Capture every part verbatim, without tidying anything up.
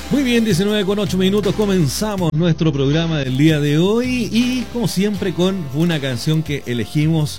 Muy bien, diecinueve con ocho minutos, comenzamos nuestro programa del día de hoy y como siempre con una canción que elegimos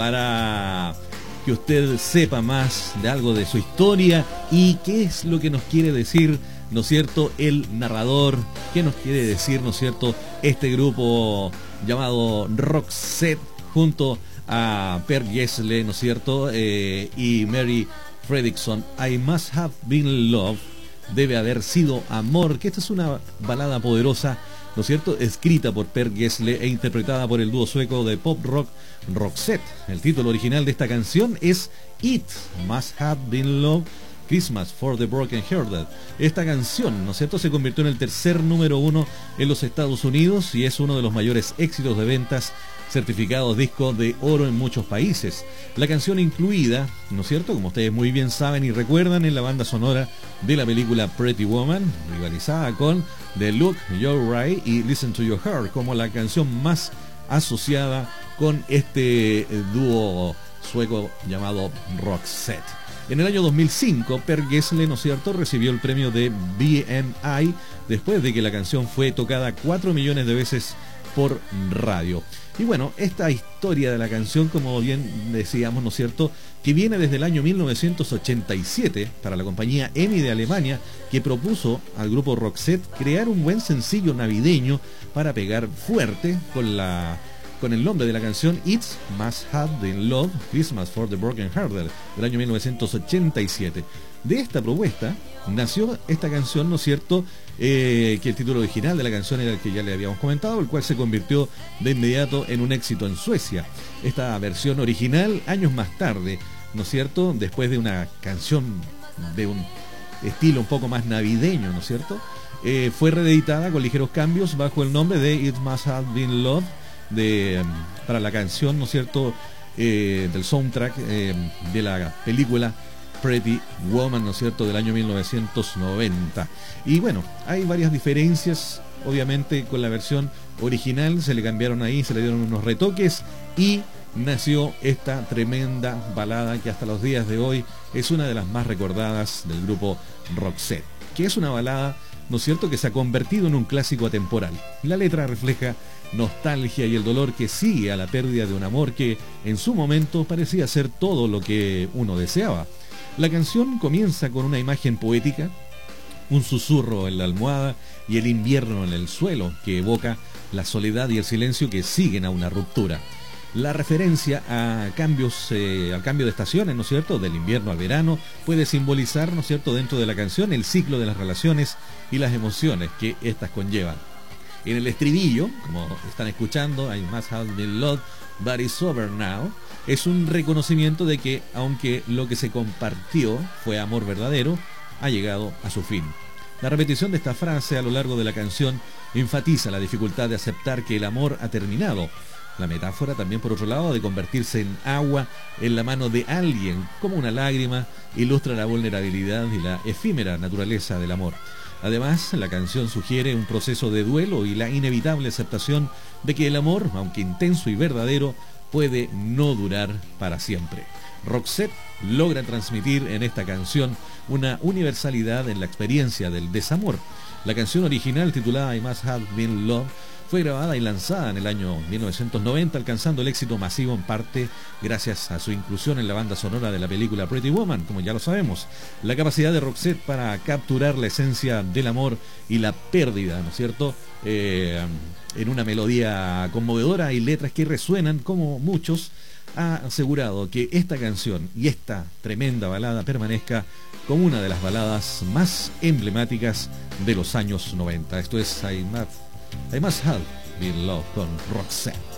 para que usted sepa más de algo de su historia y qué es lo que nos quiere decir, ¿no es cierto?, el narrador, qué nos quiere decir, ¿no es cierto?, este grupo llamado Roxette junto a Per Gessle, ¿no es cierto?, eh, y Mary Fredriksson. I Must Have Been Love, debe haber sido amor, que esta es una balada poderosa, ¿no es cierto?, escrita por Per Gessle e interpretada por el dúo sueco de pop rock Roxette. El título original de esta canción es It Must Have Been Love, Christmas for the Broken Hearted. Esta canción, ¿no es cierto?, se convirtió en el tercer número uno en los Estados Unidos y es uno de los mayores éxitos de ventas, certificados disco de oro en muchos países. La canción incluida, ¿no es cierto?, como ustedes muy bien saben y recuerdan, en la banda sonora de la película Pretty Woman, rivalizada con The Look, You're Right y Listen to Your Heart, como la canción más asociada con este dúo sueco llamado Roxette. En el año dos mil cinco, Per Gessle, ¿no es cierto?, recibió el premio de B M I después de que la canción fue tocada cuatro millones de veces por radio. Y bueno, esta historia de la canción, como bien decíamos, ¿no es cierto?, que viene desde el año mil novecientos ochenta y siete para la compañía EMI de Alemania, que propuso al grupo Roxette crear un buen sencillo navideño para pegar fuerte con la con el nombre de la canción It Must Have Been Love, Christmas for the Broken Hearted, del año mil novecientos ochenta y siete. De esta propuesta nació esta canción, ¿no es cierto?, eh, que el título original de la canción era el que ya le habíamos comentado, el cual se convirtió de inmediato en un éxito en Suecia. Esta versión original, años más tarde, ¿no es cierto?, después de una canción de un estilo un poco más navideño, ¿no es cierto?, eh, fue reeditada con ligeros cambios bajo el nombre de It Must Have Been Love, de, para la canción, ¿no es cierto?, eh, del soundtrack eh, de la película Pretty Woman, ¿no es cierto?, del año mil novecientos noventa. Y bueno, hay varias diferencias, obviamente con la versión original se le cambiaron ahí, se le dieron unos retoques y nació esta tremenda balada que hasta los días de hoy es una de las más recordadas del grupo Roxette, que es una balada, ¿no es cierto?, que se ha convertido en un clásico atemporal. La letra refleja nostalgia y el dolor que sigue a la pérdida de un amor que en su momento parecía ser todo lo que uno deseaba. La canción comienza con una imagen poética, un susurro en la almohada y el invierno en el suelo, que evoca la soledad y el silencio que siguen a una ruptura. La referencia a cambios, eh, al cambio de estaciones, ¿no es cierto?, del invierno al verano, puede simbolizar, ¿no es cierto?, dentro de la canción el ciclo de las relaciones y las emociones que éstas conllevan. En el estribillo, como están escuchando, I Must Have Been Love, But It's Over Now, es un reconocimiento de que, aunque lo que se compartió fue amor verdadero, ha llegado a su fin. La repetición de esta frase a lo largo de la canción enfatiza la dificultad de aceptar que el amor ha terminado. La metáfora también, por otro lado, de convertirse en agua en la mano de alguien, como una lágrima, ilustra la vulnerabilidad y la efímera naturaleza del amor. Además, la canción sugiere un proceso de duelo y la inevitable aceptación de que el amor, aunque intenso y verdadero, puede no durar para siempre. Roxette logra transmitir en esta canción una universalidad en la experiencia del desamor. La canción original, titulada I Must Have Been Love, fue grabada y lanzada en el año mil novecientos noventa, alcanzando el éxito masivo en parte gracias a su inclusión en la banda sonora de la película Pretty Woman, como ya lo sabemos. La capacidad de Roxette para capturar la esencia del amor y la pérdida, ¿no es cierto?, eh, en una melodía conmovedora y letras que resuenan como muchos, ha asegurado que esta canción y esta tremenda balada permanezca como una de las baladas más emblemáticas de los años noventa. Esto es I Must, I Must Have Been Love con Roxette.